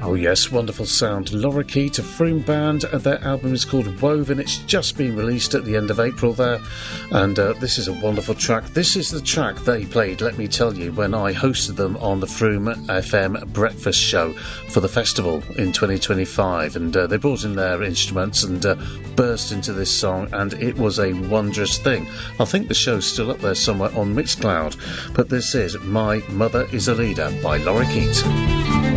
Oh yes, wonderful sound. Laura Keat, a Froome band. Their album is called Woven. It's just been released at the end of April there. And this is a wonderful track. This is the track they played, let me tell you, when I hosted them on the Froome FM breakfast show for the festival in 2025. And they brought in their instruments and burst into this song, and it was a wondrous thing. I think the show's still up there somewhere on Mixcloud. But this is My Mother is a Leader by Laura Keat.